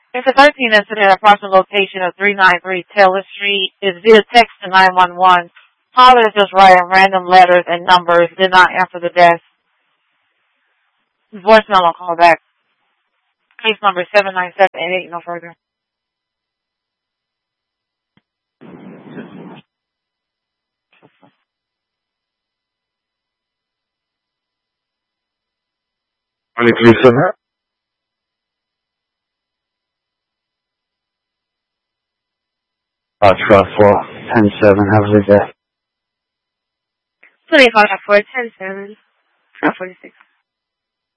It's a 13 incident. Approximate location of 393 Taylor Street is via text to 911. Caller is just writing random letters and numbers. Did not answer the desk. Voicemail will call back. Case number 79788. No further. Any police in there? Trust well, 10-7, have a good day. Today, call 410-7, 46.